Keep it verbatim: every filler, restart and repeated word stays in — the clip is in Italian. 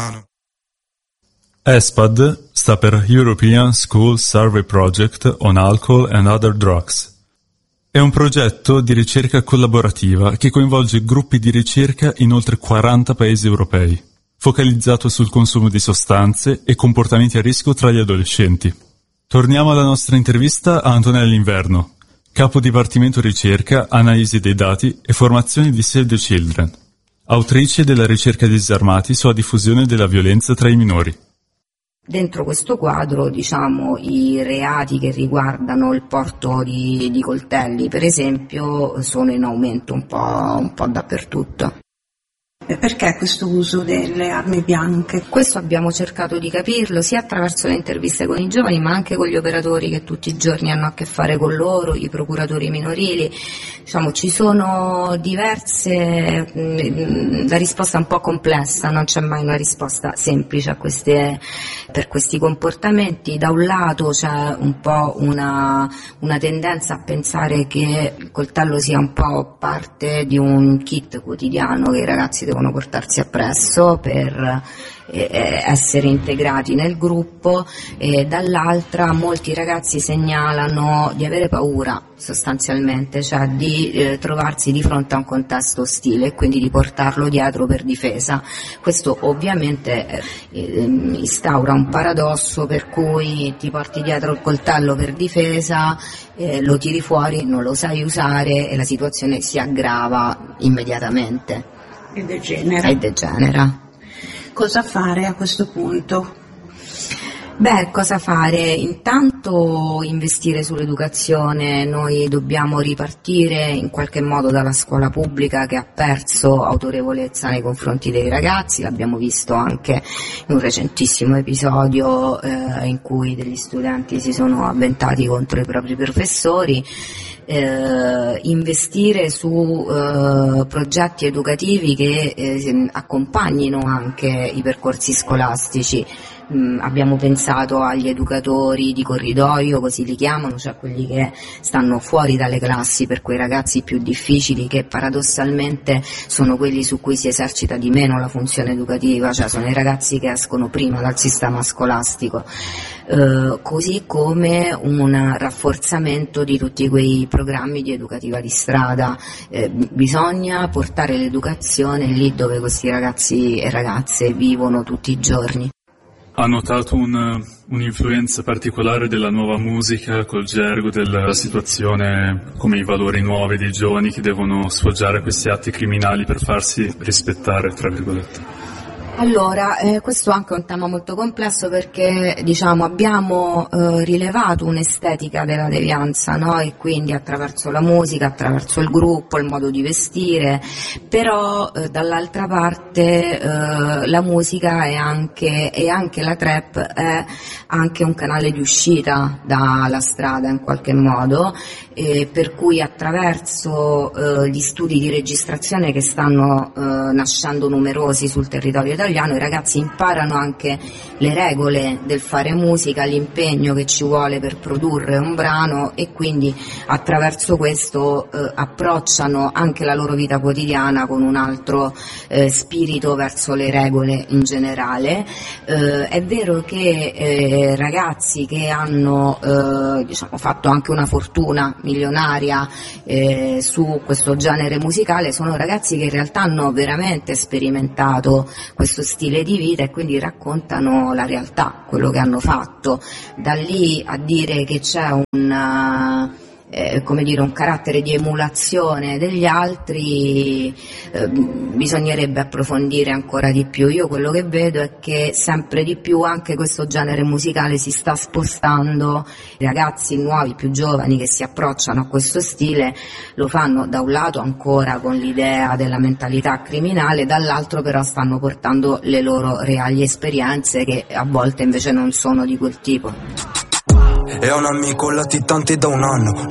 mano. E S P A D sta per European School Survey Project on Alcohol and Other Drugs. È un progetto di ricerca collaborativa che coinvolge gruppi di ricerca in oltre quaranta paesi europei, focalizzato sul consumo di sostanze e comportamenti a rischio tra gli adolescenti. Torniamo alla nostra intervista a Antonella Inverno, capo dipartimento ricerca, analisi dei dati e formazione di Save the Children, autrice della ricerca disarmati sulla diffusione della violenza tra i minori. Dentro questo quadro, diciamo, i reati che riguardano il porto di, di coltelli, per esempio, sono in aumento un po', un po' dappertutto. E perché questo uso delle armi bianche? Questo abbiamo cercato di capirlo sia attraverso le interviste con i giovani, ma anche con gli operatori che tutti i giorni hanno a che fare con loro, i procuratori minorili. Diciamo, ci sono diverse, la risposta è un po' complessa, non c'è mai una risposta semplice a queste, per questi comportamenti. Da un lato c'è un po' una, una tendenza a pensare che il coltello sia un po' parte di un kit quotidiano che i ragazzi devono portarsi appresso per eh, essere integrati nel gruppo, e dall'altra molti ragazzi segnalano di avere paura sostanzialmente, cioè di eh, trovarsi di fronte a un contesto ostile e quindi di portarlo dietro per difesa. Questo ovviamente eh, instaura un paradosso per cui ti porti dietro il coltello per difesa, eh, lo tiri fuori, non lo sai usare e la situazione si aggrava immediatamente. E degenera. E degenera. Cosa fare a questo punto? Beh, cosa fare? Intanto investire sull'educazione. Noi dobbiamo ripartire in qualche modo dalla scuola pubblica che ha perso autorevolezza nei confronti dei ragazzi. L'abbiamo visto anche in un recentissimo episodio eh, in cui degli studenti si sono avventati contro i propri professori. Eh, investire su eh, progetti educativi che eh, accompagnino anche i percorsi scolastici. Mm, abbiamo pensato agli educatori di corridoio, così li chiamano, cioè quelli che stanno fuori dalle classi per quei ragazzi più difficili, che paradossalmente sono quelli su cui si esercita di meno la funzione educativa, cioè sono i ragazzi che escono prima dal sistema scolastico. Eh, così come un rafforzamento di tutti quei programmi di educativa di strada. Eh, bisogna portare l'educazione lì dove questi ragazzi e ragazze vivono tutti i giorni. Ha notato un, un'influenza particolare della nuova musica col gergo della situazione, come i valori nuovi dei giovani che devono sfoggiare questi atti criminali per farsi rispettare, tra virgolette? Allora, eh, questo è anche un tema molto complesso perché, diciamo, abbiamo eh, rilevato un'estetica della devianza, no? E quindi attraverso la musica, attraverso il gruppo, il modo di vestire, però eh, dall'altra parte eh, la musica è anche, e anche la trap è anche un canale di uscita dalla strada in qualche modo, eh, per cui attraverso eh, gli studi di registrazione che stanno eh, nascendo numerosi sul territorio italiano, i ragazzi imparano anche le regole del fare musica, l'impegno che ci vuole per produrre un brano, e quindi attraverso questo eh, approcciano anche la loro vita quotidiana con un altro eh, spirito verso le regole in generale. Eh, è vero che eh, ragazzi che hanno eh, diciamo, fatto anche una fortuna milionaria eh, su questo genere musicale sono ragazzi che in realtà hanno veramente sperimentato questo stile di vita e quindi raccontano la realtà, quello che hanno fatto. Da lì a dire che c'è un eh, come dire, un carattere di emulazione degli altri, eh, bisognerebbe approfondire ancora di più. Io quello che vedo è che sempre di più anche questo genere musicale si sta spostando. I ragazzi nuovi, più giovani, che si approcciano a questo stile lo fanno da un lato ancora con l'idea della mentalità criminale, dall'altro però stanno portando le loro reali esperienze che a volte invece non sono di quel tipo. E ho un amico latitanti da un anno,